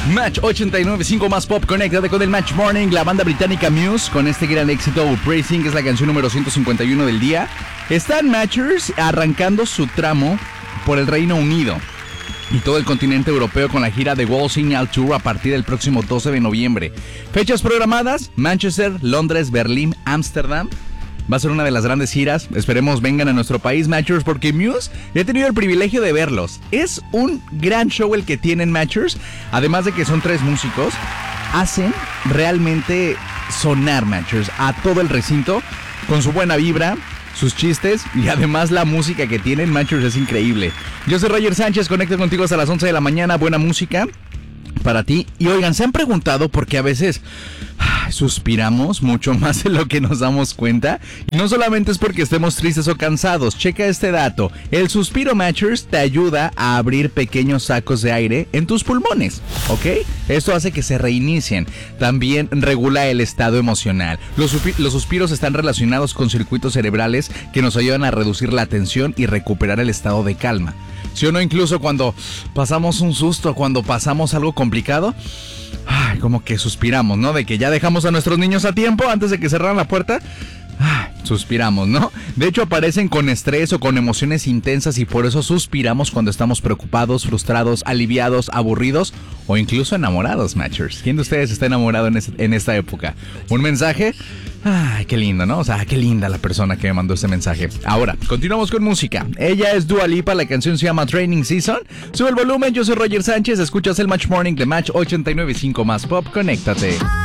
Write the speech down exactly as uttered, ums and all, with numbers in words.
Match ochenta y nueve punto cinco más pop, conéctate con el Match Morning. La banda británica Muse con este gran éxito Praising, que es la canción número ciento cincuenta y uno del día. Están Matchers arrancando su tramo por el Reino Unido y todo el continente europeo con la gira de Wall Signal Tour a partir del próximo doce de noviembre. Fechas programadas: Manchester, Londres, Berlín, Ámsterdam. Va a ser una de las grandes giras. Esperemos vengan a nuestro país, Matchers, porque Muse, he tenido el privilegio de verlos. Es un gran show el que tienen Matchers. Además de que son tres músicos, hacen realmente sonar Matchers a todo el recinto con su buena vibra, sus chistes y además la música que tienen. Matchers es increíble. Yo soy Roger Sánchez, conecto contigo hasta las once de la mañana. Buena música para ti. Y oigan, ¿se han preguntado por qué a veces ay, suspiramos mucho más de lo que nos damos cuenta? Y no solamente es porque estemos tristes o cansados. Checa este dato: el suspiro Matchers te ayuda a abrir pequeños sacos de aire en tus pulmones, ¿ok? Esto hace que se reinicien. También regula el estado emocional. Los, supi- los suspiros están relacionados con circuitos cerebrales que nos ayudan a reducir la tensión y recuperar el estado de calma. ¿Sí o no? Incluso cuando pasamos un susto, cuando pasamos algo complicado, ay, como que suspiramos, ¿no? De que ya dejamos a nuestros niños a tiempo antes de que cerraran la puerta. Ay, suspiramos, ¿no? De hecho, aparecen con estrés o con emociones intensas y por eso suspiramos cuando estamos preocupados, frustrados, aliviados, aburridos o incluso enamorados, Matchers. ¿Quién de ustedes está enamorado en, es- en esta época? ¿Un mensaje? Ay, qué lindo, ¿no? O sea, qué linda la persona que me mandó ese mensaje. Ahora, continuamos con música. Ella es Dua Lipa, la canción se llama Training Season. Sube el volumen, yo soy Roger Sánchez, escuchas el Match Morning de Match ochenta y nueve punto cinco más pop, conéctate.